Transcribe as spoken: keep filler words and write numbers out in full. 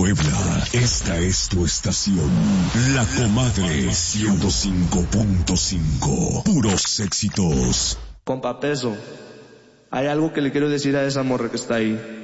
Puebla, esta es tu estación. La Comadre ciento cinco punto cinco. Puros éxitos. Compa Peso, hay algo que le quiero decir a esa morra que está ahí.